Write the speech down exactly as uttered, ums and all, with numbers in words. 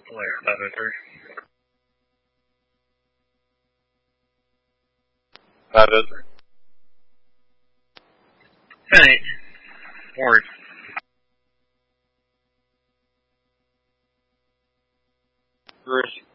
Player five oh three. five oh three. ten eight. Word. Bruce.